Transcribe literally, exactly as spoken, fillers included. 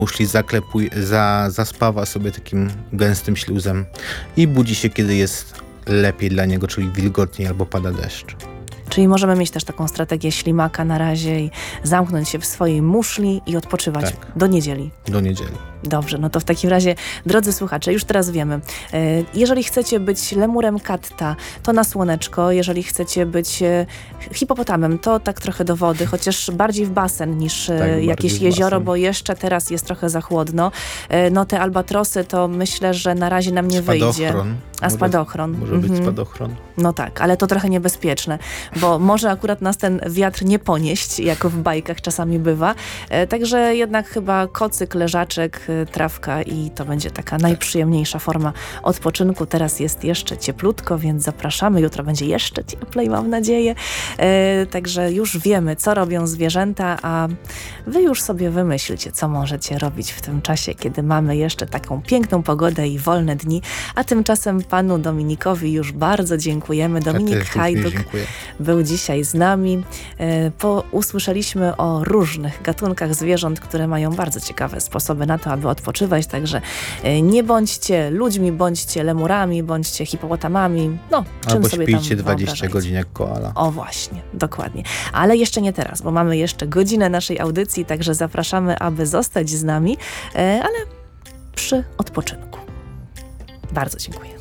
muszli zaklepuje, za, zaspawa sobie takim gęstym śluzem i budzi się, kiedy jest lepiej dla niego, czyli wilgotniej albo pada deszcz. Czyli możemy mieć też taką strategię ślimaka na razie i zamknąć się w swojej muszli i odpoczywać Tak. do niedzieli. Do niedzieli. Dobrze, no to w takim razie, drodzy słuchacze, już teraz wiemy, e, jeżeli chcecie być lemurem katta, to na słoneczko, jeżeli chcecie być e, hipopotamem, to tak trochę do wody, chociaż bardziej w basen niż e, Tak, jakieś bardziej w jezioro, basen. bo jeszcze teraz jest trochę za chłodno. E, no te albatrosy to myślę, że na razie nam nie wyjdzie. Spadochron. A spadochron. Może, może być Mhm. spadochron. No tak, ale to trochę niebezpieczne, bo może akurat nas ten wiatr nie ponieść, jak w bajkach czasami bywa. E, także jednak chyba kocyk, leżaczek, e, trawka i to będzie taka najprzyjemniejsza forma odpoczynku. Teraz jest jeszcze cieplutko, więc zapraszamy. Jutro będzie jeszcze cieplej, mam nadzieję. E, także już wiemy, co robią zwierzęta, a wy już sobie wymyślcie, co możecie robić w tym czasie, kiedy mamy jeszcze taką piękną pogodę i wolne dni. A tymczasem panu Dominikowi już bardzo dziękujemy. Dominik Ja też Hajduk dziękuję. był dzisiaj z nami. E, Po, usłyszeliśmy o różnych gatunkach zwierząt, które mają bardzo ciekawe sposoby na to, aby odpoczywać, także e, nie bądźcie ludźmi, bądźcie lemurami, bądźcie hipopotamami, no czym Albo sobie tam śpijcie dwadzieścia wyobrażacie. godzin jak koala. O właśnie, dokładnie. Ale jeszcze nie teraz, bo mamy jeszcze godzinę naszej audycji, także zapraszamy, aby zostać z nami, e, ale przy odpoczynku. Bardzo dziękuję.